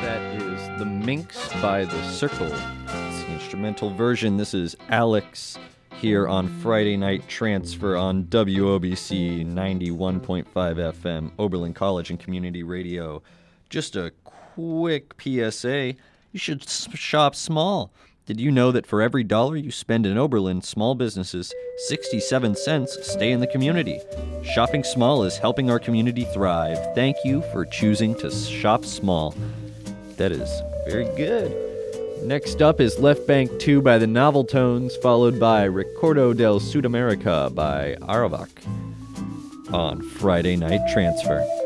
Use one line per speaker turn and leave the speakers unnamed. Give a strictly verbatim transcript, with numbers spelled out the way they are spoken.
That is The Minx by The Circle. It's the instrumental version. This is Alex here on Friday Night Transfer on W O B C ninety-one point five F M, Oberlin College and Community Radio. Just a quick P S A. You should shop small. Did you know that for every dollar you spend in Oberlin, small businesses, sixty-seven cents stay in the community? Shopping small is helping our community thrive. Thank you for choosing to shop small. That is very good. Next up is Left Bank two by the Novel Tones, followed by Recordo del Sudamerica by Aravak on Friday Night Transfer.